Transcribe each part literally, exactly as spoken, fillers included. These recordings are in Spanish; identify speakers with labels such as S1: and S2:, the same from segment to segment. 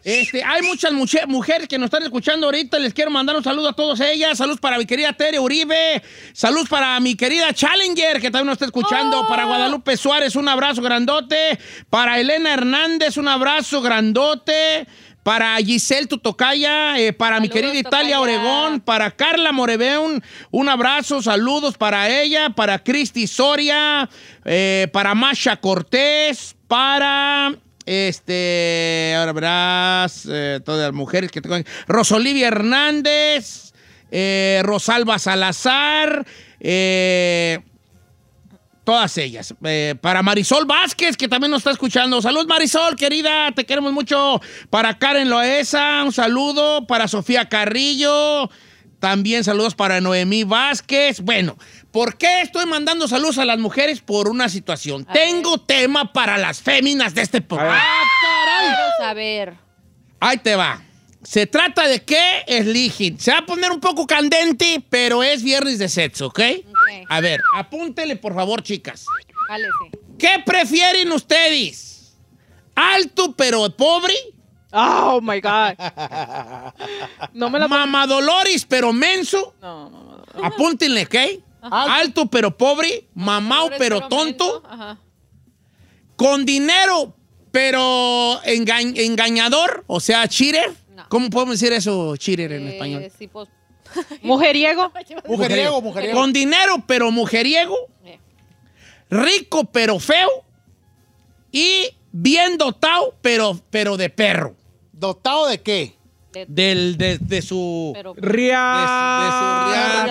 S1: Este, hay muchas muche- mujeres que nos están escuchando ahorita. Les quiero mandar un saludo a todas ellas. Saludos para mi querida Tere Uribe. Saludos para mi querida Challenger, que también nos está escuchando. Oh. Para Guadalupe Suárez, un abrazo grandote. Para Elena Hernández, un abrazo grandote. Para Giselle Tutocaya, eh, para saludos, mi querida Italia Tocaya. Oregón, para Carla Moreveun, un abrazo, saludos para ella, para Cristi Soria, eh, para Masha Cortés, para... Este, ahora verás, eh, todas las mujeres que tengo aquí. Rosolivia Hernández, eh, Rosalba Salazar, eh, todas ellas. Eh, para Marisol Vázquez, que también nos está escuchando. Salud, Marisol, querida, te queremos mucho. Para Karen Loesa, un saludo. Para Sofía Carrillo, también saludos para Noemí Vázquez. Bueno, ¿por qué estoy mandando saludos a las mujeres? Por una situación. A Tengo ver. tema para las féminas de este programa.
S2: ¡Ah, caray! Quiero saber.
S1: Ahí te va. Se trata de que eligen. Se va a poner un poco candente, pero es viernes de sexo, ¿ok? okay. A ver, apúntele, por favor, chicas.
S2: Vale, sí.
S1: ¿Qué prefieren ustedes? ¿Alto pero pobre?
S3: Oh, my God.
S1: No me la Mamadoloris pero menso.
S3: No, no, no.
S1: Apúntenle, ¿ok? Ajá. Alto pero pobre, mamao pero, pero tonto, Ajá. con dinero pero enga engañador, o sea, cheater. No. ¿Cómo podemos decir eso, cheater eh, en español? Sí, pues.
S3: Mujeriego.
S1: Mujeriego, mujeriego. Con dinero pero mujeriego, eh. rico pero feo y bien dotado pero, pero de perro.
S4: ¿Dotado de qué?
S1: De, Del, de, de su...
S3: Pero, ria...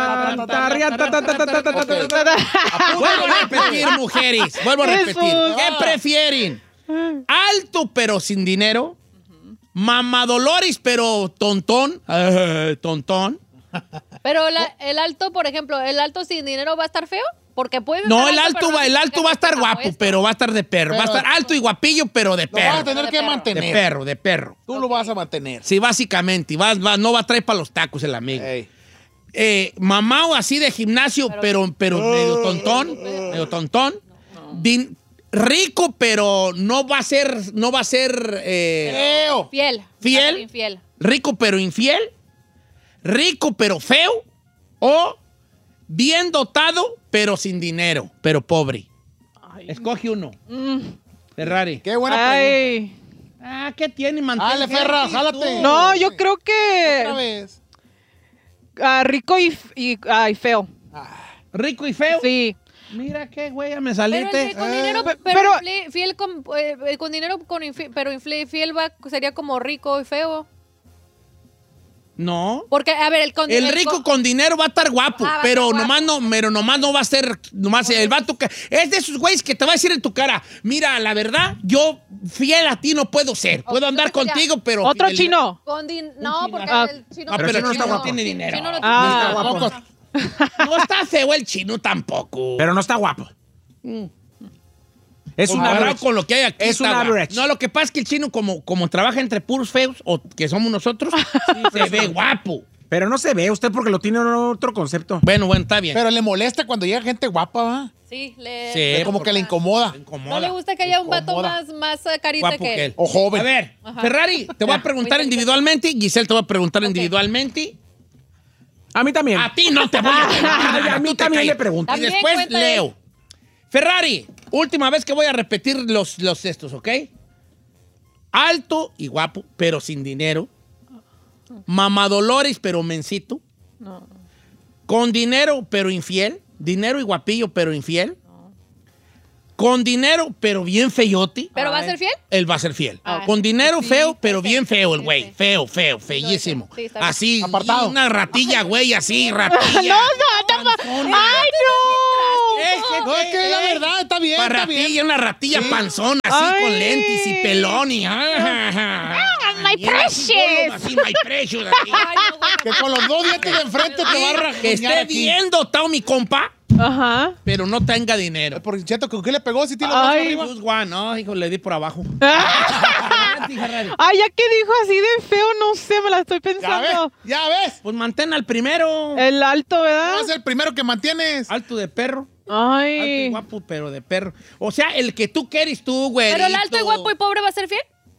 S1: Vuelvo a repetir, mujeres. Vuelvo a repetir. ¿Qué prefieren? ¿Alto pero sin dinero? ¿Mamadolores pero tontón? Uh, ¿Tontón?
S2: Pero la, el alto, por ejemplo, ¿el alto sin dinero va a estar feo? Porque puede
S1: no, el alto, alto va, el alto va a estar guapo, esto. pero va a estar de perro. Pero, va a estar alto y guapillo, pero de perro.
S4: Lo vas a tener
S2: de
S4: que
S2: perro.
S4: mantener.
S1: De perro, de perro.
S4: Tú okay. lo vas a mantener.
S1: Sí, básicamente. Vas, vas, no va a traer para los tacos el amigo. Hey. Eh, mamao así de gimnasio, pero, pero, pero uh, medio tontón. Uh, medio tontón. No, no. Din, rico, pero no va a ser, no va a ser eh,
S2: feo. Fiel.
S1: Fiel.
S2: Infiel.
S1: Rico, pero infiel. Rico, pero feo. O bien dotado, pero sin dinero, pero pobre. Ay. Escoge uno. Mm. Ferrari.
S4: Qué buena
S3: Ay.
S1: pregunta. Ah, ¿qué tiene? Mantén.
S4: Dale, Ferra, jálate.
S3: No, yo creo que...
S4: Otra vez.
S3: Uh, rico y, y, uh, y feo.
S1: Ah. ¿Rico y feo?
S3: Sí.
S1: Mira qué güey, me saliste.
S2: Pero el, con dinero,
S3: eh,
S2: pero,
S3: pero
S2: infiel, fiel con, eh, con dinero, con infiel, pero infiel va, sería como rico y feo.
S1: No.
S2: Porque, a ver, el, con,
S1: el rico el, con dinero va a estar guapo, ah, pero guapo. nomás no, pero nomás no va a ser, nomás el vato que es de esos güeyes que te va a decir en tu cara, mira, la verdad, yo fiel a ti no puedo ser, puedo andar okay, contigo, ya. pero
S3: otro chino.
S2: Con din no, porque
S3: ah.
S2: el chino,
S1: ah, pero el chino no tiene dinero. Chino no, ah.
S4: no, está guapo.
S1: No está feo el chino tampoco.
S5: Pero no está guapo.
S1: Mm.
S5: Es un average.
S1: Con lo que hay aquí.
S5: Es un average.
S1: No, lo que pasa es que el chino, como, como trabaja entre puros feos, o que somos nosotros, sí, se ve guapo.
S5: Pero no se ve usted porque lo tiene en otro concepto.
S1: Bueno, bueno, está bien.
S4: Pero le molesta cuando llega gente guapa, ¿va?
S2: Sí, le...
S1: Sí,
S4: le como que le incomoda.
S2: le incomoda. No le gusta que haya un vato más, más carita
S1: guapo
S2: que él.
S1: que él.
S4: O joven.
S1: A ver, ajá. Ferrari, te voy a preguntar individualmente. Giselle te va a preguntar okay. individualmente.
S5: A mí también.
S1: A ti no te voy a preguntar.
S5: A mí también le pregunto.
S1: Y después Leo. Él. Ferrari, última vez que voy a repetir los, los estos, ¿ok? Alto y guapo, pero sin dinero. Mamadolores, pero mencito.
S3: No.
S1: Con dinero, pero infiel. Dinero y guapillo, pero infiel. No. Con dinero, pero bien feyote.
S2: ¿Pero va a ser fiel?
S1: Él va a ser fiel. Ah, con dinero sí, feo, pero bien feo el güey. Feo, feo, feísimo. Sí, así,
S4: apartado.
S1: Una ratilla, güey, así, ratilla.
S3: No, no, no. ¡Ay, no!
S4: Es que, no, es que la verdad, está bien, está
S1: ratilla,
S4: bien.
S1: Una ratilla sí. panzona, así, ay. Con lentes y pelón y...
S3: Ah, my precious.
S1: Así, my precious. Así.
S4: Ay, no, que con los dos dientes de enfrente te va a rajar.
S1: Que esté bien dotado mi compa.
S3: Ajá.
S1: Pero no tenga dinero.
S4: Por cierto, ¿con qué le pegó si tiene los brazos arriba?
S1: Just one, no, hijo, le di por abajo.
S3: Ay, ya que dijo así de feo, no sé, me la estoy pensando.
S4: Ya ves, ya ves.
S1: Pues mantén al primero.
S3: El alto, ¿verdad?
S4: No es el primero que mantienes.
S1: Alto de perro.
S3: Ay.
S1: Alto y guapo, pero de perro. O sea, el que tú quieres tú, güey.
S2: ¿Pero el alto y guapo y pobre va a ser fiel?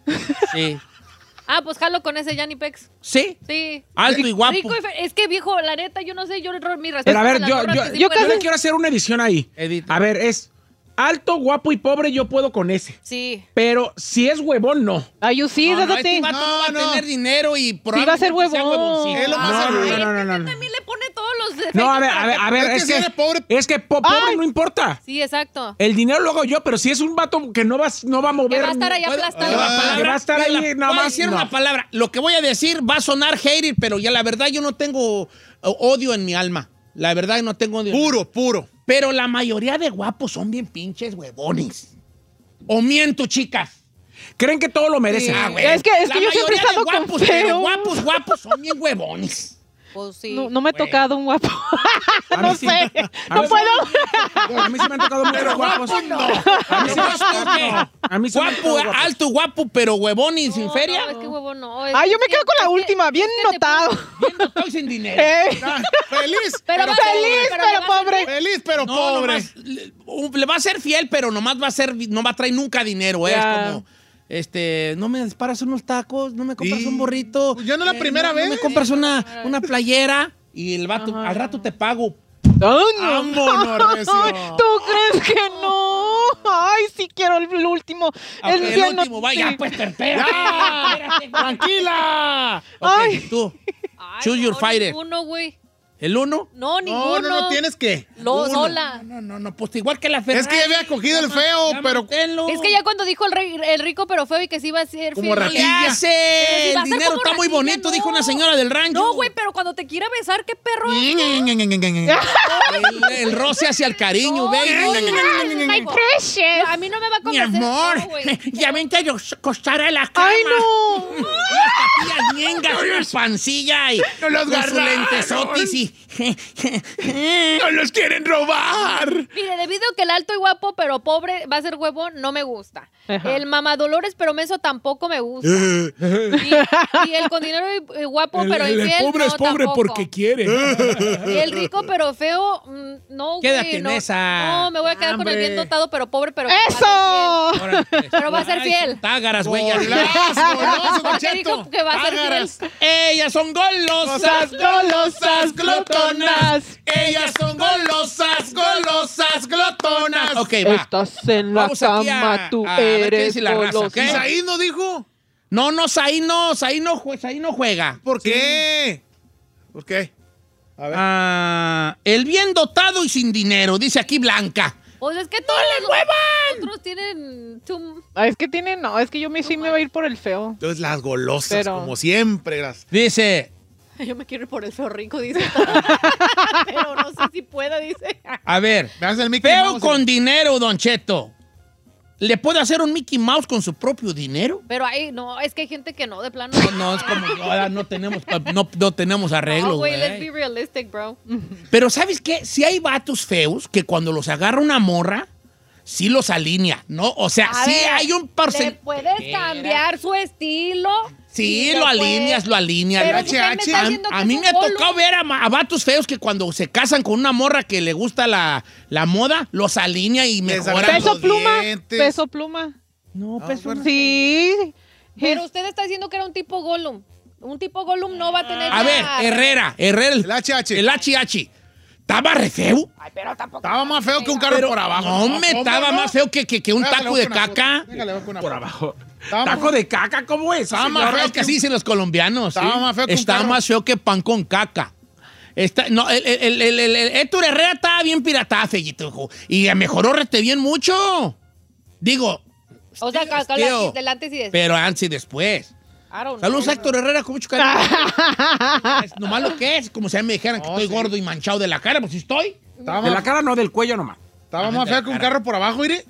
S1: Sí.
S2: Ah, pues jalo con ese Yanni Pex.
S1: ¿Sí?
S2: Sí.
S1: Alto y guapo.
S2: Rico y fe- es que viejo, la neta, yo no sé, yo mi respeto.
S5: Pero a ver,
S2: para las
S5: yo,
S2: morras
S5: yo,
S2: que sí
S5: yo
S2: pueden-
S5: casi quiero hacer una edición ahí.
S1: Edita.
S5: A ver, es alto, guapo y pobre, yo puedo con ese.
S2: Sí.
S5: Pero si es huevón, no.
S3: Ay, you see,
S1: No, no,
S3: that's
S1: este
S3: the
S1: vato no,
S4: No,
S1: va a
S4: no.
S1: tener dinero y
S3: va a ser
S1: probablemente sea
S3: huevón.
S1: huevoncito.
S4: Es lo más
S5: No, no,
S4: seguro.
S5: no, no, no, no.
S2: También le pone todos los defectos.
S5: No, a ver, a
S2: para
S5: ver,
S2: que-
S5: a ver,
S4: Es que
S5: es
S4: si
S5: que,
S4: eres pobre-
S5: es que po- pobre
S3: Ay.
S5: no importa.
S2: Sí, exacto.
S5: El dinero lo hago yo, pero si es un vato que no va, no va a mover.
S2: Que va a estar ahí
S1: ¿Puedo-
S2: aplastado.
S1: la
S4: Ah,
S1: palabra?
S5: que va a estar ahí,
S1: Voy a-
S5: nada
S1: voy a
S5: más,
S1: decir
S5: no.
S1: una palabra. Lo que voy a decir va a sonar hater, pero ya la verdad yo no tengo uh, odio en mi alma. La verdad no tengo odio.
S4: Puro, puro.
S1: Pero la mayoría de guapos son bien pinches huevones. O miento, chicas.
S5: Creen que todo lo merecen.
S1: Ah, güey.
S3: Es que- es
S1: La
S3: que yo siempre he
S1: mayoría de
S3: estado con
S1: guapos, pero
S3: feo.
S1: guapos, guapos son bien huevones.
S2: Pues sí.
S3: No, no me he
S1: Güey.
S3: tocado un guapo.
S5: A mí
S3: no
S5: sí.
S3: sé.
S5: A
S3: No
S5: mí sí.
S3: puedo.
S5: A mí se me han tocado muchos guapos.
S1: guapo no.
S5: A mí sí me han tocado. A mí sí me han
S1: Guapo,
S5: tocado guapos.
S1: alto, guapo, pero huevón y sin
S2: No,
S1: feria.
S2: No, es que huevo no. es
S3: Ay, yo me
S2: que-
S3: quedo con la
S2: es que-
S3: última, bien
S2: es que te
S3: notado.
S1: Bien, no estoy sin dinero.
S3: Eh,
S4: Ah, feliz,
S2: Pero
S4: pero,
S2: va a ser-
S3: feliz,
S2: pero
S3: pero
S2: le va a
S3: pobre.
S4: feliz, pero
S1: No,
S4: pobre.
S1: nomás, le, un- le va a ser fiel, pero nomás va a ser, no va a traer nunca dinero, ¿eh?
S3: Ya.
S1: Es como, este, no me disparas unos tacos, no me compras
S4: Sí.
S1: un burrito.
S4: Pues ya no es la primera
S1: no,
S4: vez.
S1: No me compras una, una playera y el vato, al rato te pago.
S3: Ay, no.
S4: Vámonos, recio.
S3: ¿Tú crees que no? Ay, sí quiero el, el último.
S1: Ok, el
S3: día no-
S1: último, vaya,
S3: sí.
S1: pues te espera.
S4: ¡Ya!
S1: Espérate, güey.
S4: ¡Tranquila!
S1: Ok,
S3: Ay.
S1: tú,
S2: Ay,
S1: choose your
S2: no,
S1: fighter.
S2: Ninguno, güey.
S1: ¿El uno?
S2: No, ninguno.
S4: No, no, no, tienes que.
S2: Lo,
S4: Uno.
S2: sola.
S1: No, no, no, pues igual que la Ferrari.
S4: Es que ya había cogido el feo,
S1: Ya
S4: pero
S1: manténlo.
S2: Es que ya cuando dijo el, rey- el rico pero feo y que sí iba a ser
S4: Como
S2: fiel, no le-
S4: ratilla.
S1: Ya
S2: Pero
S1: sé,
S2: si va
S1: el
S2: a ser
S1: dinero
S2: como
S1: está muy
S2: ratilla,
S1: bonito,
S2: no.
S1: dijo una señora del rancho.
S2: No, güey, pero cuando te quiera besar, qué perro es.
S1: El, el roce hacia el cariño,
S2: No,
S1: baby.
S2: no, no, no,
S3: My
S2: no.
S3: precious.
S2: A mí no me va a
S1: Mi
S2: convencer.
S1: amor,
S2: no, güey.
S1: ya vente a acostar a la cama.
S3: Ay, no.
S1: Unas patillas ñengas, una pancilla y
S4: No los
S1: con sus
S4: agarraron.
S1: lentesotis y...
S4: ¡No los quieren robar!
S2: Mire, debido a que el alto y guapo pero pobre va a ser huevo, no me gusta.
S3: Ajá.
S2: El mamadolores pero menso tampoco me gusta. y, y el con dinero y, y guapo pero infiel, no, tampoco.
S1: quiere.
S2: Y el rico pero feo, mm, no, güey.
S1: Quédate en
S2: no,
S1: esa.
S2: No, me voy a quedar con el bien
S4: Hombre.
S2: dotado pero pobre, pero que va a ser
S3: ¡Eso!
S1: Órale, pues.
S2: Pero va a ser
S1: Ay,
S2: fiel.
S1: son tágaras, güey.
S4: ¡Golazo, golazo,
S2: Porque
S4: Don
S2: dijo
S4: Cheto!
S2: que va a ser
S4: Tágaras.
S2: fiel.
S1: Ellas son golosas, golosas, glotonas. Ellas son golosas, golosas, glotonas. Ok, va.
S3: Estás en la
S1: Vamos aquí a-
S3: cama, tú
S1: a ver qué
S3: eres
S1: dice la raza,
S3: goloso.
S1: ¿ok?
S4: Isaí no dijo.
S1: No, no, ahí no, ahí no, jue- ahí no juega.
S4: ¿Por qué? ¿Por qué? A ver.
S1: Ah, el bien dotado y sin dinero, dice aquí Blanca.
S2: Pues es que todos los otros tienen... tum-
S3: Ah, es que tiene, no, es que yo me, sí me voy a ir por el feo.
S4: Entonces las golosas,
S3: Pero-
S4: como siempre. Las...
S1: Dice,
S2: Yo me quiero ir por el feo rico, dice. Pero no sé si pueda, dice.
S1: a ver,
S4: Me hace el Mickey
S1: feo
S4: Mouse.
S1: con dinero, Don Cheto. ¿Le puede hacer un Mickey Mouse con su propio dinero?
S2: Pero ahí, no, es que hay gente que no, de plano.
S1: No, no, es como yo, ahora no tenemos, no, no tenemos arreglo,
S2: No, güey, let's
S1: güey.
S2: be realistic, bro.
S1: Pero ¿sabes qué? Si hay vatos feos que cuando los agarra una morra, sí los alinea, ¿no? O sea,
S2: A
S1: sí
S2: ver,
S1: hay un
S2: Le
S1: porcentaje.
S2: puedes cambiar su estilo.
S1: Sí,
S2: y
S1: lo
S2: le puedes-
S1: alineas, lo alineas.
S2: Pero
S1: lo
S2: usted me
S1: alineas.
S2: está
S1: A,
S2: diciendo
S1: a
S2: que
S1: mí
S2: es
S1: me ha
S2: un bolo.
S1: tocado ver a, ma- a vatos feos que cuando se casan con una morra que le gusta la, la moda, los alinea y
S4: Les
S1: mejora.
S4: agarra
S3: Peso
S4: los
S3: pluma,
S4: dientes.
S3: peso pluma.
S1: No,
S4: Ah,
S1: peso.
S4: bueno.
S3: Sí.
S2: Pero usted está diciendo que era un tipo Gollum. Un tipo Gollum no va a tener.
S1: A ver,
S2: la-
S1: Herrera, Herrera.
S4: El H H.
S1: El H H. ¿Estaba re feo?
S2: Ay, pero tampoco.
S4: Estaba más feo que un carro
S1: Pero,
S4: por abajo.
S1: no, me
S4: ¿cómo
S1: estaba
S4: no?
S1: más feo que, que, que un
S4: Déjale,
S1: taco de
S4: busco una
S1: caca.
S4: foto. Déjale, busco una
S5: Por
S4: foto.
S5: abajo.
S4: Estaba
S5: Taco
S4: más-
S5: de caca, ¿cómo es?
S4: Estaba más
S1: No,
S4: feo
S1: es que
S4: que
S1: así
S4: un-
S1: dicen los colombianos.
S4: Estaba
S1: sí.
S4: más feo que un
S1: Está
S4: carro.
S1: más feo que pan con caca. Está, no, el, el, el, el, el Héctor Herrera estaba bien pirata, feíto, hijo. Y mejoró rete bien mucho. Digo,
S2: O sea, ca- ca-
S1: tío,
S2: la- delante y después.
S1: pero antes y después.
S2: I don't know.
S1: Saludos a Héctor Herrera con mucho cariño. Es nomás lo que es, como si me dijeran que
S4: No,
S1: estoy
S4: sí.
S1: gordo y manchado de la cara, pues sí estoy.
S4: Estaba
S5: De la
S4: más,
S5: cara no, del cuello nomás.
S4: estaba más feo que un carro por abajo, mire.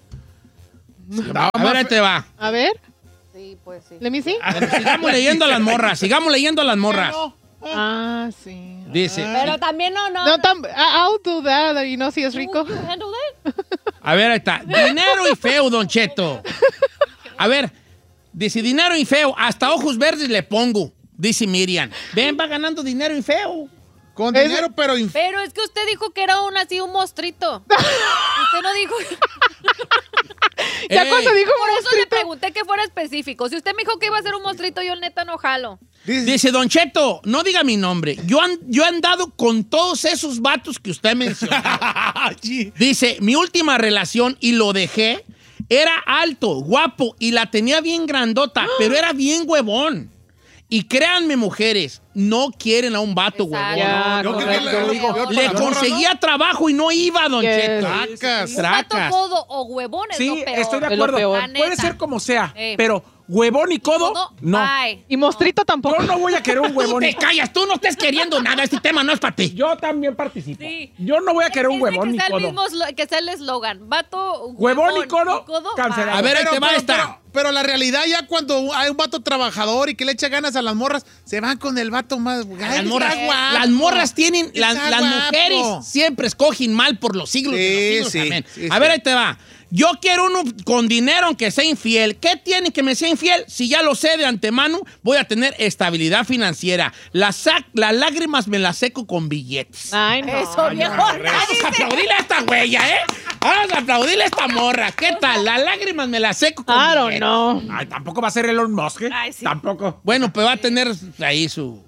S4: Estaba
S1: A
S4: más
S1: ver, ahí
S4: fe-
S1: te va.
S3: A ver,
S2: Sí, pues sí.
S3: let me see.
S1: Bueno, sigamos leyendo a las morras, sigamos leyendo a las morras.
S3: Ah, sí.
S1: Dice,
S2: Pero también no, no.
S3: No, tam- I- I'll do that, y no si es rico.
S2: You handle it?
S1: a ver, ahí está. Dinero y feo, Don Cheto. A ver, dice dinero y feo, hasta ojos verdes le pongo, dice Miriam. Ven, va ganando dinero y feo.
S4: Con
S3: Es-
S4: dinero, pero inf-
S2: Pero es que usted dijo que era un así, un mostrito. Usted no dijo.
S3: Ya cuando dijo
S2: Por eso le
S3: monstruito.
S2: pregunté que fuera específico. Si usted me dijo que iba a ser un monstruito, yo neta no jalo.
S4: Dice,
S1: Dice, Don Cheto, no diga mi nombre. Yo, han- yo he andado con todos esos vatos que usted mencionó.
S4: sí.
S1: Dice, mi última relación, y lo dejé, era alto, guapo, y la tenía bien grandota, pero era bien huevón. Y créanme, mujeres, no quieren a un vato
S2: Exacto.
S1: huevón.
S3: Ya,
S4: Yo creo que
S3: correcto.
S4: le-
S5: digo,
S4: yo-
S1: Le
S4: yo-
S1: conseguía trabajo y no iba, Don
S3: Yes.
S1: Cheto.
S4: Tracas.
S2: Un vato
S1: Tracas.
S2: codo o huevón es
S5: Sí,
S2: lo peor.
S5: estoy de
S3: Es lo
S5: acuerdo.
S3: peor.
S2: La
S5: Puede
S2: neta.
S5: ser como sea,
S2: Eh.
S5: pero huevón y codo,
S2: Codo,
S5: no.
S2: bye.
S3: Y monstruito tampoco.
S5: Yo no voy a querer un
S1: Tú
S5: huevón y
S1: te callas, tú no estés queriendo nada, este tema no es para ti.
S5: Yo también participo.
S2: Sí.
S5: Yo no voy a querer un
S2: Ese
S5: huevón
S2: que
S5: ni
S2: sea el
S5: codo.
S2: mismo eslo- que sea el eslogan. Vato,
S5: Huevón y codo, cancelado.
S2: bye.
S1: A ver, ahí
S4: Pero,
S1: te va
S4: pero,
S1: esta.
S4: pero- pero la realidad ya cuando hay un vato trabajador y que le echa ganas a las morras, se van con el vato más... Ay,
S1: Las
S4: está
S1: morras,
S4: guapo.
S1: las morras tienen,
S4: Está
S1: las, las
S4: guapo.
S1: mujeres siempre escogen mal por los siglos de los
S4: Sí,
S1: siglos.
S4: sí,
S1: amén.
S4: sí,
S1: A
S4: sí.
S1: ver, ahí te va. Yo quiero uno con dinero aunque sea infiel. ¿Qué tiene que me sea infiel? Si ya lo sé de antemano, voy a tener estabilidad financiera. Las, sac- las lágrimas me las seco con billetes.
S3: Ay, no.
S2: Eso, viejo.
S1: Vamos a aplaudirle a esta huella, ¿eh? Vamos a aplaudirle a esta morra. ¿Qué tal? Las lágrimas me las seco con
S3: I don't
S1: billetes.
S3: know.
S5: Ay, tampoco va a ser Elon Musk, ¿eh?
S2: Ay, sí.
S5: Tampoco.
S1: Bueno, pues va a tener ahí su...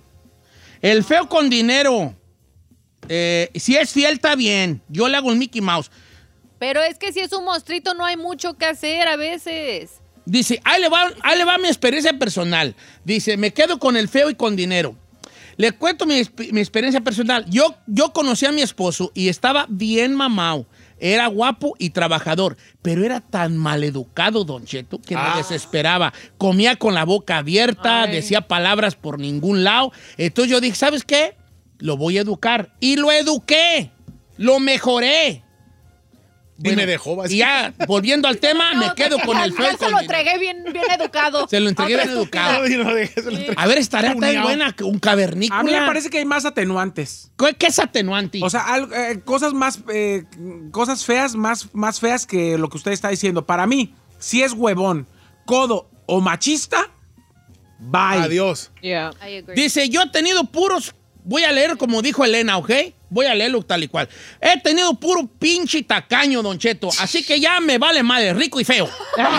S1: El feo con dinero. Eh, si es fiel, está bien. Yo le hago el Mickey Mouse.
S2: Pero es que si es un monstruito no hay mucho que hacer a veces.
S1: Dice, ahí le, va, ahí le va mi experiencia personal. Dice, me quedo con el feo y con dinero. Le cuento mi, exp- mi experiencia personal. Yo, yo conocí a mi esposo y estaba bien mamado. Era guapo y trabajador, pero era tan maleducado, Don Cheto, que me desesperaba. Comía con la boca abierta,
S3: Ay.
S1: decía palabras por ningún lado. Entonces yo dije, ¿sabes qué? Lo voy a educar. Y lo eduqué. Lo mejoré.
S4: Y me dejó vacío.
S1: Y ya, volviendo al tema, me
S2: No,
S1: quedo
S2: que
S1: con
S2: ya-
S1: el feo.
S2: ya
S1: y
S2: se
S1: con
S2: lo
S1: dinero.
S2: entregué bien, bien educado.
S1: Se lo entregué
S2: Otra
S1: bien
S2: estúpida.
S1: educado.
S4: Ay, no, déjese lo entre-
S1: A ver, estaría tan
S4: Tuneado.
S1: buena que un cavernícola.
S5: A mí me parece que hay más atenuantes.
S1: ¿Qué, qué es atenuante?
S5: O sea, algo, eh, cosas más, eh, cosas feas, más, más feas que lo que usted está diciendo. Para mí, si es huevón, codo o machista, bye.
S4: Adiós.
S3: Yeah.
S2: I agree.
S1: Dice, yo he tenido puros... Voy a leer como dijo Elena, ¿ok? Voy a leerlo tal y cual. He tenido puro pinche tacaño, Don Cheto. Así que ya me vale madre, rico y feo.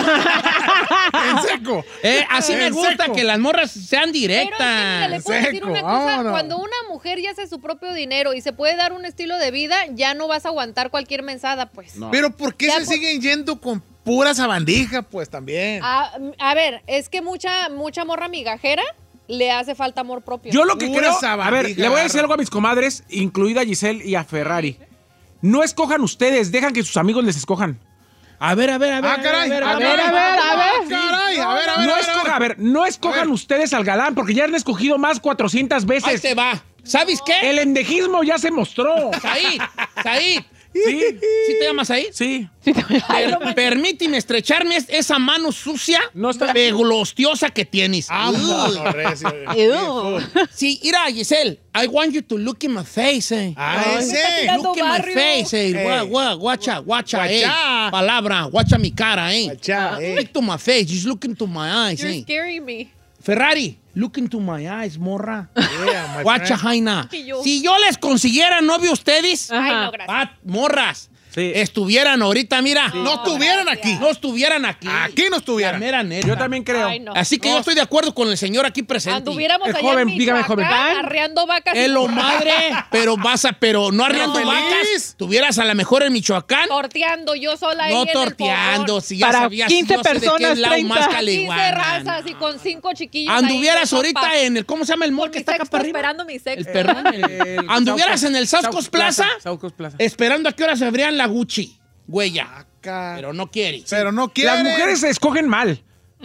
S4: En seco.
S1: Eh, así me
S4: En
S1: gusta
S4: seco.
S1: que las morras sean
S2: Pero es que, mira,
S1: directas.
S2: le puedo decir
S4: Seco,
S2: una cosa,
S4: vámonos.
S2: cuando una mujer ya hace su propio dinero y se puede dar un estilo de vida, ya no vas a aguantar cualquier mensada, pues.
S4: Pero ¿por qué
S2: Ya
S4: se
S2: por-
S4: siguen yendo con pura sabandija? Pues también.
S2: A, a ver, es que mucha, mucha morra migajera le hace falta amor propio.
S5: Yo lo que
S4: Pura
S5: creo, a
S4: sabandija,
S5: ver, le voy a decir
S4: agarra.
S5: algo a mis comadres, incluida a Giselle y a Ferrari. No escojan ustedes, dejan que sus amigos les escojan.
S1: A ver, a ver, a ver.
S4: Ah, caray.
S1: A ver, a
S4: A
S1: ver,
S4: ver,
S1: a ver.
S3: a ver, a ver.
S4: Caray, a ver, a ver.
S5: No
S4: a ver, a ver.
S5: escojan, a ver, no escojan
S4: A ver.
S5: ustedes al galán, porque ya han escogido más cuatrocientas
S1: Ahí
S5: veces.
S1: te va. ¿Sabes qué?
S5: El endejismo ya se mostró.
S1: Said, Said.
S5: Sí,
S1: ¿Sí te llamas Said?
S5: sí.
S1: Per- permíteme estrecharme es- esa mano sucia,
S5: No está-
S1: pegulostiosa que tienes.
S4: Vámonos, recio.
S3: Ew.
S1: Sí, mira, Giselle, I want you to look in my face, eh.
S4: Ah, ese.
S2: tirando
S1: Look in my
S2: barrio.
S1: face, eh.
S4: Eh.
S1: Gua- gua- Guacha, guacha, eh.
S4: Guachá.
S1: Palabra, guacha mi cara, eh.
S4: Guachá, eh.
S1: Look to my face, just look into my eyes,
S2: You're
S1: eh.
S2: scaring me.
S1: Ferrari, look into my eyes, morra.
S4: Yeah, my
S1: Guacha,
S4: friend.
S1: Jaina.
S2: Y yo.
S1: Si yo les consiguiera novio a ustedes,
S2: Ay,
S3: Ajá.
S2: no, gracias.
S1: ah, morras,
S5: Sí.
S1: estuvieran ahorita, mira.
S4: No estuvieran aquí.
S1: No estuvieran aquí.
S4: Aquí no
S1: La
S4: estuvieran.
S1: mera neta.
S5: Yo también creo.
S2: Ay, no.
S1: Así que yo estoy de acuerdo con el señor aquí presente.
S2: Anduviéramos
S5: El
S2: allá
S5: joven,
S2: en
S5: dígame, joven.
S2: Michoacán, arreando vacas. y
S1: Es lo madre, pero vas a, pero no arriando
S4: Pero feliz.
S1: vacas. Tuvieras a la mejor en Michoacán.
S2: torteando yo sola ahí
S1: No
S2: en el
S1: torteando,
S2: fogón.
S1: si ya
S3: Para
S1: sabías
S3: quince
S1: yo sé de qué
S3: personas,
S1: lado
S3: treinta.
S1: más
S2: quince
S1: caliguana.
S2: razas y con cinco chiquillos. ahí
S1: Anduvieras
S2: de
S1: ahorita
S2: sopa.
S1: en el, ¿cómo se llama el mall
S2: Con
S1: que
S2: mi
S1: está acá
S2: sexto,
S1: para arriba?
S2: esperando mi sexto.
S1: El perrón. el-
S5: El
S1: Anduvieras
S5: Saucos-
S1: en el South
S5: Saucos
S1: Coast Plaza,
S5: Saucos Plaza.
S1: esperando a qué hora se abrían la Gucci, güella.
S4: Acá.
S1: Pero no quiere.
S4: Pero no quieren.
S5: Las mujeres se escogen mal.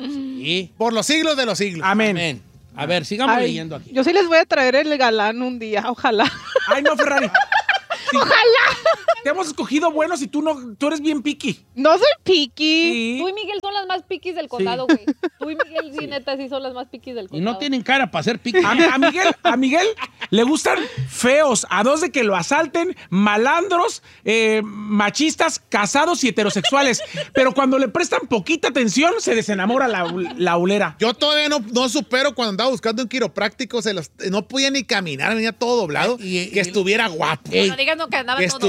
S1: Sí.
S4: Por los siglos de los siglos.
S5: Amén.
S1: Amén. A ver, sigamos
S3: Ay,
S1: leyendo aquí.
S3: yo sí les voy a traer el galán un día, ojalá.
S5: Ay, no, Ferrari. Sí.
S3: Ojalá.
S5: Te hemos escogido buenos y tú no, tú eres bien picky.
S3: No soy piqui.
S5: Sí.
S2: Tú y Miguel son las más piquis del condado, güey. Tú y Miguel, sí, neta, sí son las más piquis del
S1: Y
S2: condado.
S1: no tienen cara para ser pique.
S5: A, a Miguel, a Miguel le gustan feos, a dos de que lo asalten, malandros, eh, machistas, casados y heterosexuales. Pero cuando le prestan poquita atención, se desenamora la, la ulera.
S4: Yo todavía no, no supero cuando andaba buscando un quiropráctico, se los, no podía ni caminar, venía todo doblado.
S1: Y- y-
S4: que estuviera guapo.
S1: Ey,
S2: No digas no, que andaba
S4: Que
S2: todo.
S4: estuviera
S1: Ey,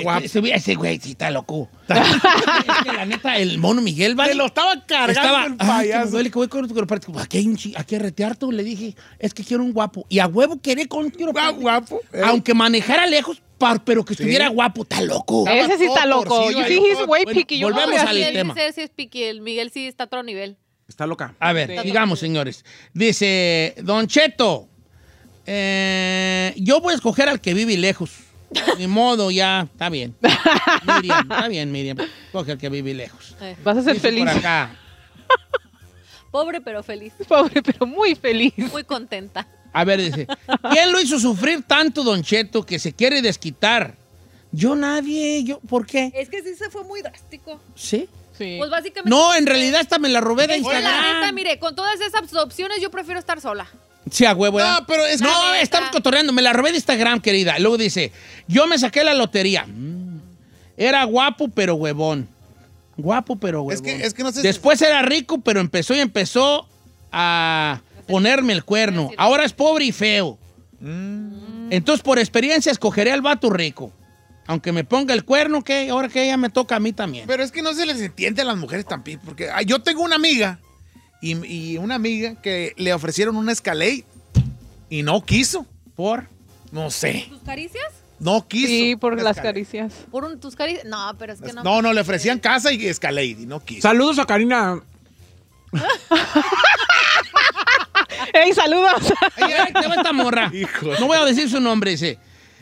S4: guapo.
S1: Ese, ese güey sí está loco. Es que la neta, el mono Miguel, ¿vale?
S4: Se lo estaba cargando
S1: Estaba,
S4: el
S1: "Ay, que me
S4: payaso.
S1: duele, que voy con otro quiropráctico". Aquí hay, un chi- aquí hay retearto. Le dije, es que quiero un guapo. Y a huevo quería con un
S4: Ah,
S1: quiropráctico.
S4: guapo. Eh.
S1: Aunque manejara lejos, par- pero que estuviera
S4: Sí.
S1: guapo, está loco.
S4: Estaba
S3: Ese sí está
S4: todo
S3: loco.
S4: torcido
S3: You
S4: ahí,
S3: see, he's
S4: todo-
S3: way
S1: Bueno,
S3: picky. Yo no
S1: volvemos
S3: voy a
S1: al
S3: hacer-
S1: tema.
S2: Ese sí es piqui, el Miguel sí está a otro nivel.
S5: Está loca.
S1: A ver,
S2: Sí.
S1: digamos, señores. Dice, Don Cheto, eh, yo voy a escoger al que vive lejos. Ni modo, ya, está bien. Miriam, está bien, Miriam. Coge al que vive lejos.
S2: Eh,
S3: Vas a ser
S1: Dice
S3: feliz.
S1: por acá.
S2: Pobre pero feliz.
S3: Pobre, pero muy feliz.
S2: Muy contenta.
S1: A ver, dice, ¿quién lo hizo sufrir tanto, Don Cheto, que se quiere desquitar? Yo nadie, yo, ¿por qué?
S2: Es que sí se fue muy drástico.
S1: ¿Sí?
S3: Sí.
S2: Pues básicamente.
S1: No, en realidad esta me la robé de
S2: Es que la neta,
S1: Instagram.
S2: mire, con todas esas opciones yo prefiero estar sola.
S1: Sí, a huevo. ¿verdad?
S4: No, pero es que-
S1: No,
S2: La neta.
S1: estamos cotorreando. Me la robé de Instagram, querida. Luego dice, yo me saqué la lotería. Mm. Era guapo, pero huevón. Guapo, pero huevón.
S4: Es que- es que no sé si-
S1: Después era rico, pero empezó y empezó a ponerme el cuerno. Ahora es pobre y feo.
S4: Mm.
S1: Entonces, por experiencia, escogeré al vato rico. Aunque me ponga el cuerno, ¿qué? Ahora que ella me toca a mí también.
S4: Pero es que no se les entiende a las mujeres también, porque ah, yo tengo una amiga y, y una amiga que le ofrecieron una Escalade y no quiso.
S1: ¿Por?
S4: No sé,
S2: ¿Tus caricias?
S4: no quiso.
S3: Sí, por
S4: la
S3: las
S4: Escalade.
S3: caricias.
S2: ¿Por un, tus caricias? No, pero es que no.
S4: No, no, le ofrecían casa y Escalade y no quiso.
S5: Saludos a Karina.
S3: ¡Ey, saludos!
S1: Ay, ay, te va esta morra.
S4: Hijo.
S1: No voy a decir su nombre, dice.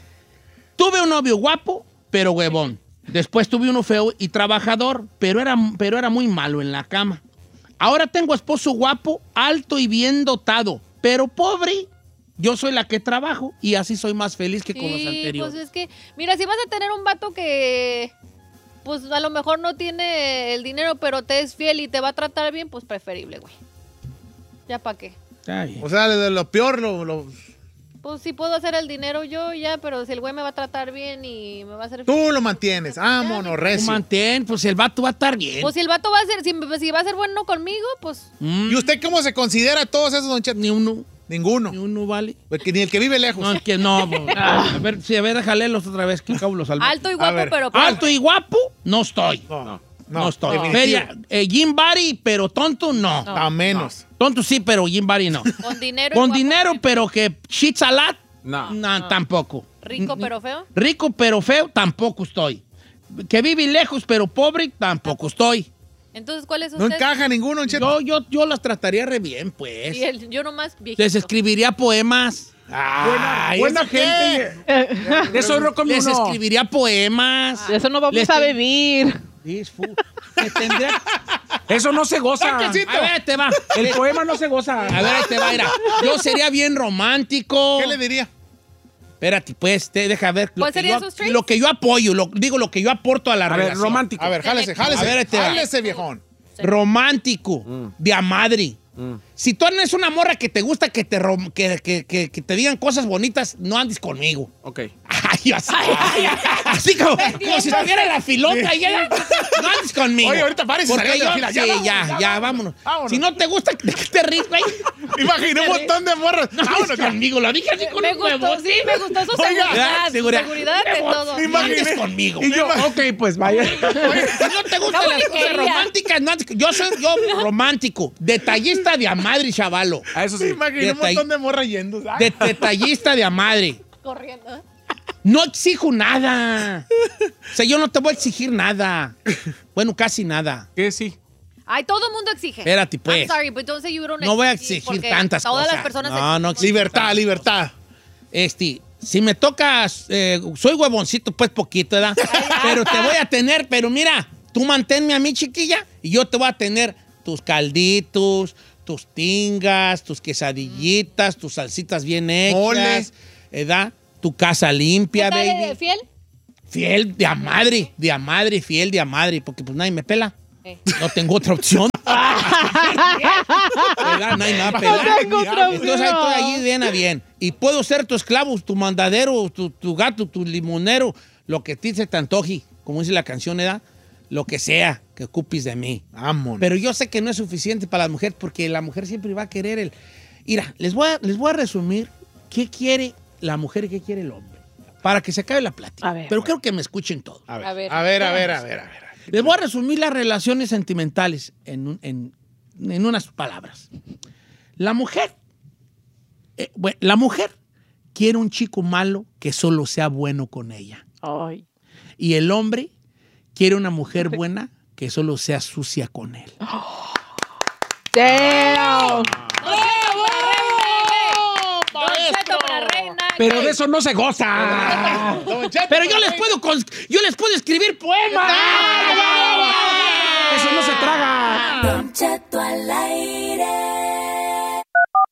S1: Tuve un novio guapo, pero huevón. Después tuve uno feo y trabajador, pero era, pero era muy malo en la cama. Ahora tengo esposo guapo, alto y bien dotado, pero pobre. Yo soy la que trabajo y así soy más feliz que con los
S2: Sí,
S1: anteriores.
S2: pues es que, mira, si vas a tener un vato que, pues a lo mejor no tiene el dinero, pero te es fiel y te va a tratar bien, pues preferible, güey. ¿Ya para qué?
S1: Está bien.
S4: O sea, de lo peor, lo, lo-
S2: Pues sí puedo hacer el dinero yo ya, pero si el güey me va a tratar bien y me va a hacer...
S4: tú lo mantienes. Vámonos,
S1: Tú
S4: recio.
S1: mantén, pues el vato va a estar bien.
S2: Pues si el vato va a ser, si, si va a ser bueno conmigo, pues...
S1: Mm,
S4: ¿Y usted cómo se considera todos esos, don Chet?
S1: Ni uno,
S4: Ninguno.
S1: ni uno vale.
S4: Porque ni el que vive lejos.
S1: No, es que no. bo- a ver, sí, a ver, déjale los otra vez, que cabo los salvé.
S2: Alto y guapo,
S4: ver.
S2: pero...
S1: Alto y guapo, no estoy.
S4: No,
S1: No, estoy.
S4: definitivo.
S1: Feria, eh, Jim Barry, pero tonto, no.
S2: No.
S4: A menos.
S1: Tonto sí, pero Jim Barry no.
S2: Con dinero. y
S1: Con
S2: guapo,
S1: dinero,
S2: sí.
S1: pero que shit salad,
S5: No.
S1: no, tampoco.
S2: Rico
S1: Ni-
S2: pero feo.
S1: Rico, pero feo, tampoco estoy. Que vive lejos, pero pobre, tampoco estoy.
S2: Entonces, ¿cuál es
S4: No
S2: usted?
S4: encaja ninguno, don Chet.
S1: Yo, yo, yo las trataría re bien, pues.
S2: Y el, yo nomás viejito.
S1: Les escribiría poemas.
S4: Ay,
S5: Buena
S4: ¿eso qué?
S5: gente. De eso no come
S1: Les
S5: uno.
S1: escribiría poemas.
S3: De eso no vamos
S1: Les
S3: a
S1: ten-
S3: vivir.
S1: Disfu- que tendría-
S5: Eso no se goza.
S4: Panquecito.
S1: A ver, ahí te va.
S5: El poema no se goza.
S1: A ver, ahí te va, mira. Yo sería bien romántico.
S4: ¿Qué le diría?
S1: Espérate, pues, te deja ver. Lo
S2: ¿Cuál
S1: que,
S2: serían
S1: yo,
S2: sus traits?
S1: lo que yo apoyo, lo, digo lo que yo aporto a la
S5: A ver,
S1: relación.
S5: romántico.
S4: A ver, jálese, jálese.
S1: A ver, ahí te va.
S4: Jálese, viejón.
S1: Romántico,
S5: Mm.
S1: de a madre. Si tú eres una morra que te gusta que te, rom- que, que- que- que te digan cosas bonitas, no andes conmigo.
S5: Ok.
S1: Ay, así, así como, como si estuviera la filota y ella, no andes conmigo.
S4: Oye, ahorita párese,
S1: Porque
S4: saliendo de
S1: yo,
S4: fila.
S1: sí,
S4: Ya
S1: ya,
S4: vámonos,
S1: ya,
S4: ya
S1: vámonos.
S4: vámonos.
S1: Si no te gusta que te ríes, güey,
S4: Imagina un montón de morras.
S1: no andes
S4: Vámonos.
S1: conmigo. Lo dije así con
S2: Me
S1: un
S2: gustó,
S1: huevo.
S2: sí, me gustó su
S4: Oiga,
S2: seguridad. Su
S1: seguridad.
S2: seguridad de todo.
S1: No andes conmigo.
S5: Y yo, ok, pues vaya.
S1: Si no te gustan
S2: No,
S1: las
S2: porque
S1: cosas
S2: quería.
S1: románticas, no andes- yo soy yo romántico, detallista de a madre, chavalo.
S5: A eso sí.
S4: Imagina un
S1: Detall-
S4: montón de morras yendo. Ay,
S1: De- detallista de a madre.
S2: Corriendo.
S1: No exijo nada. O sea, yo no te voy a exigir nada. Bueno, casi nada.
S5: ¿Qué sí?
S2: Ay, todo el mundo exige.
S1: Espérate, pues.
S2: I'm sorry, but don't say you don't
S1: No voy a
S2: exigir,
S1: exigir
S2: porque
S1: tantas
S2: todas
S1: cosas.
S2: las personas
S1: No, no
S2: exigen.
S4: libertad, libertad.
S1: Este, si me tocas, eh, soy huevoncito, pues poquito, ¿verdad? Pero te voy a tener, pero mira, tú manténme a mí, chiquilla, y yo te voy a tener tus calditos, tus tingas, tus quesadillitas, tus salsitas bien
S4: Mole.
S1: hechas, ¿verdad? Tu casa limpia,
S2: ¿Tú eres
S1: baby.
S2: fiel?
S1: Fiel de a madre, de a madre, fiel de a madre, porque pues nadie me pela.
S2: Eh.
S1: No tengo otra opción. ¿Verdad? No hay nada pelado.
S3: No tengo otra opción.
S1: Entonces ahí estoy allí bien a bien. Y puedo ser tu esclavo, tu mandadero, tu, tu gato, tu limonero, lo que a ti se te antoje, como dice la canción, ¿verdad? Lo que sea que ocupes de mí.
S4: Vámonos.
S1: Pero yo sé que no es suficiente para la mujer porque la mujer siempre va a querer el... Mira, les voy a, les voy a resumir qué quiere la mujer y qué quiere el hombre. para que se acabe la plática.
S3: A ver,
S1: Pero
S3: bueno.
S1: quiero que me escuchen todo.
S4: A ver,
S2: A ver.
S4: a ver, a ver, a ver. A ver.
S1: Les voy a resumir las relaciones sentimentales en, un- en, en unas palabras. La mujer, eh, bueno, la mujer quiere un chico malo que solo sea bueno con ella.
S3: Ay.
S1: Y el hombre quiere una mujer buena que solo sea sucia con él.
S3: Damn.
S2: Don Cheto para reina.
S5: Pero
S2: gay.
S5: de eso no se goza.
S4: Don Cheto,
S1: Pero yo les puedo, cons- yo les puedo escribir poemas.
S5: Eso no se traga.
S6: Don Cheto al aire.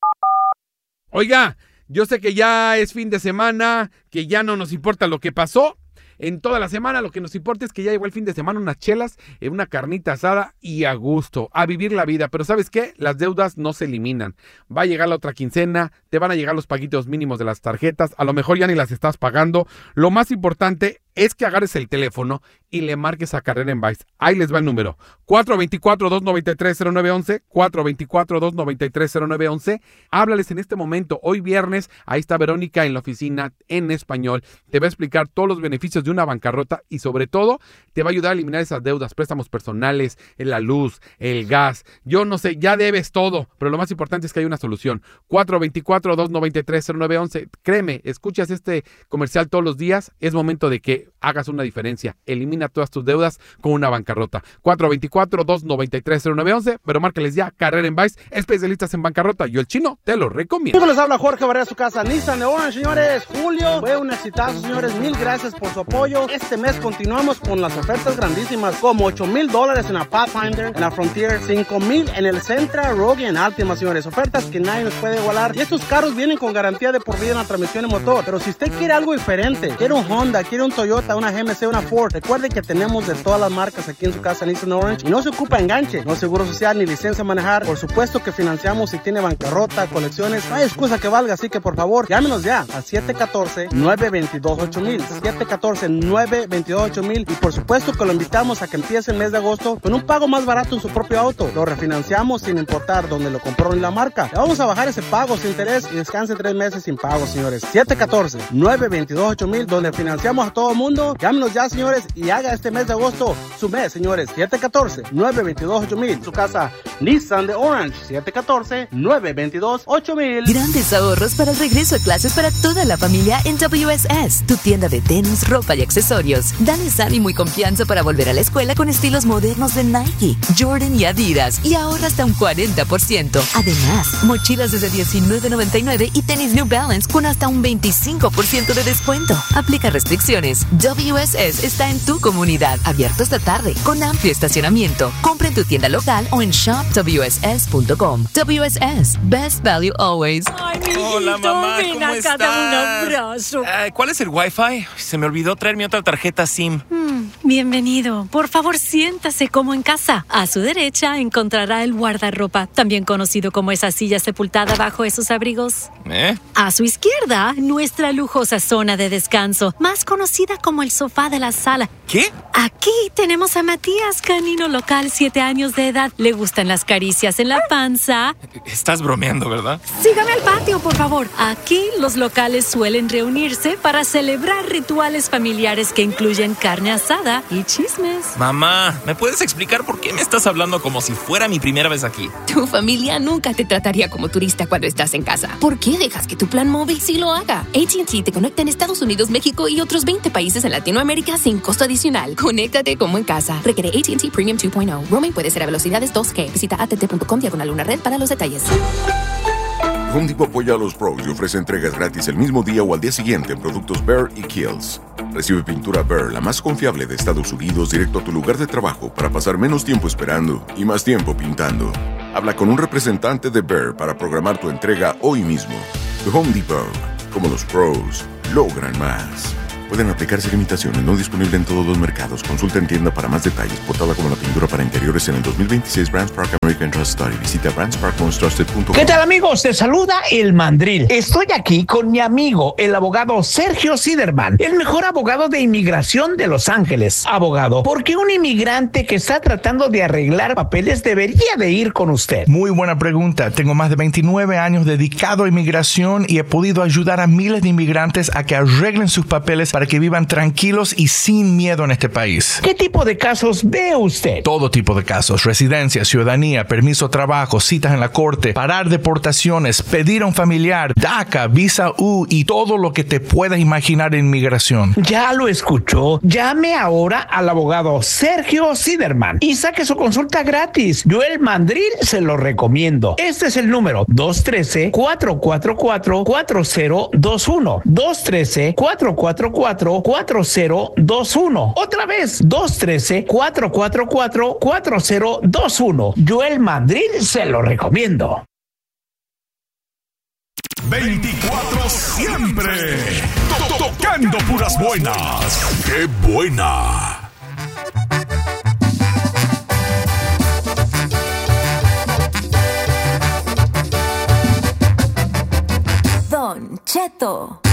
S7: Oiga, yo sé que ya es fin de semana, que ya no nos importa lo que pasó. En toda la semana lo que nos importa es que ya llegó el fin de semana, unas chelas, eh, una carnita asada y a gusto, a vivir la vida. Pero ¿sabes qué? Las deudas no se eliminan. Va a llegar la otra quincena, te van a llegar los paguitos mínimos de las tarjetas, a lo mejor ya ni las estás pagando. Lo más importante es que agarres el teléfono y le marques a Carrera en Vice. Ahí les va el número. cuatro dos cuatro, dos nueve tres, cero nueve uno uno, cuatro dos cuatro, dos nueve tres, cero nueve uno uno. Háblales en este momento, hoy viernes. Ahí está Verónica en la oficina en español. Te va a explicar todos los beneficios de una bancarrota y sobre todo te va a ayudar a eliminar esas deudas, préstamos personales, la luz, el gas. Yo no sé, ya debes todo, pero lo más importante es que hay una solución. cuatro dos cuatro, dos nueve tres, cero nueve uno uno. Créeme, escuchas este comercial todos los días, es momento de que hagas una diferencia. Elimina todas tus deudas con una bancarrota. cuatro dos cuatro, dos nueve tres, cero nueve uno uno, pero márcales ya. Carrera en Vice, especialistas en bancarrota. Yo el chino te lo recomiendo.
S8: Amigos, les habla Jorge Barrera, su casa Nissan de Orange, señores. Julio fue un exitazo, señores. Mil gracias por su apoyo. Este mes continuamos con las ofertas grandísimas, como ocho mil dólares en la Pathfinder, en la Frontier, cinco mil en el Sentra, Rogue y en Altima, señores. Ofertas que nadie nos puede igualar. Y estos carros vienen con garantía de por vida en la transmisión y motor. Pero si usted quiere algo diferente, quiere un Honda, quiere un Toyota, una G M C, una Ford, recuerde que tenemos de todas las marcas aquí en su casa Nissan Orange. Y no se ocupa enganche, no seguro social ni licencia a manejar. Por supuesto que financiamos si tiene bancarrota, colecciones. No hay excusa que valga, así que por favor, llámenos ya a siete uno cuatro, nueve dos dos, ocho mil. siete uno cuatro, nueve dos dos, ocho mil. Y por supuesto que lo invitamos a que empiece el mes de agosto con un pago más barato en su propio auto. Lo refinanciamos sin importar dónde lo compró ni la marca. Le vamos a bajar ese pago sin interés y descanse tres meses sin pago, señores. siete uno cuatro, nueve dos dos, ocho mil, donde financiamos a todo el mundo. Llámenos ya, señores, y haga este mes de agosto su mes, señores. siete uno cuatro, nueve dos dos, ocho mil. Su casa Nissan de Orange. siete uno cuatro, nueve dos dos, ocho mil.
S6: Grandes ahorros para el regreso a clases para toda la familia en W S S, tu tienda de tenis, ropa y accesorios. Dales ánimo y confianza para volver a la escuela con estilos modernos de Nike, Jordan y Adidas, y ahorra hasta un cuarenta por ciento. Además, mochilas desde diecinueve noventa y nueve y tenis New Balance con hasta un veinticinco por ciento de descuento. Aplica restricciones. W S S está en tu comunidad, abierto esta tarde, con amplio estacionamiento. Compra en tu tienda local o en shop w s s punto com. W S S, best value always.
S9: Ay, mi Hola, mamá, ven ¿cómo acá, estás? Dame un abrazo. Uh, ¿Cuál es el Wi-Fi? Se me olvidó traer mi otra tarjeta SIM.
S10: Mm, bienvenido. Por favor, siéntase como en casa. A su derecha encontrará el guardarropa, también conocido como esa silla sepultada bajo esos abrigos.
S9: ¿Eh?
S10: A su izquierda, nuestra lujosa zona de descanso, más conocida como el sofá de la sala.
S9: ¿Qué?
S10: Aquí tenemos a Matías, canino local, siete años de edad. Le gustan las caricias en la panza.
S9: Estás bromeando, ¿verdad?
S10: Sígame al patio, por favor. Aquí los locales suelen reunirse para celebrar rituales familiares que incluyen carne asada y chismes.
S9: Mamá, ¿me puedes explicar por qué me estás hablando como si fuera mi primera vez aquí?
S11: Tu familia nunca te trataría como turista cuando estás en casa. ¿Por qué dejas que tu plan móvil sí lo haga? A T and T te conecta en Estados Unidos, México y otros veinte países en Latinoamérica sin costo adicional. Conéctate como en casa. Requiere A T and T Premium dos punto cero. Roaming puede ser a velocidades dos G. Visita a t t punto com diagonal una red para los detalles.
S12: Home Depot apoya a los pros y ofrece entregas gratis el mismo día o al día siguiente en productos Behr y Kiehl's. Recibe pintura Behr, la más confiable de Estados Unidos, directo a tu lugar de trabajo para pasar menos tiempo esperando y más tiempo pintando. Habla con un representante de Behr para programar tu entrega hoy mismo. The Home Depot, como los pros, logran más. Pueden aplicarse limitaciones, no disponible en todos los mercados. Consulta en tienda para más detalles. Portada como la pintura para interiores en el dos mil veintiséis Brands Park American Trust Study. Visita brands park homes trusted punto com.
S13: ¿Qué tal, amigos? Te saluda el Mandril. Estoy aquí con mi amigo, el abogado Sergio Siderman, el mejor abogado de inmigración de Los Ángeles. Abogado, ¿por qué un inmigrante que está tratando de arreglar papeles debería de ir con usted?
S14: Muy buena pregunta. Tengo más de veintinueve años dedicado a inmigración y he podido ayudar a miles de inmigrantes a que arreglen sus papeles para que vivan tranquilos y sin miedo en este país.
S13: ¿Qué tipo de casos ve usted?
S14: Todo tipo de casos: residencia, ciudadanía, permiso de trabajo, citas en la corte, parar deportaciones, pedir a un familiar, DACA, visa U y todo lo que te puedas imaginar en inmigración.
S13: Ya lo escuchó. Llame ahora al abogado Sergio Siderman y saque su consulta gratis. Yo, el Mandril, se lo recomiendo. Este es el número dos uno tres, cuatro cuatro cuatro, cuatro cero dos uno. dos uno tres, cuatro cuatro cuatro, cuatro cero dos uno. Otra vez, dos uno tres, cuatro cuatro cuatro, cuatro cero dos uno. Yo, el Mandril, se lo recomiendo.
S15: veinticuatro siempre. To- Tocando puras buenas. ¡Qué buena!
S6: Don Cheto.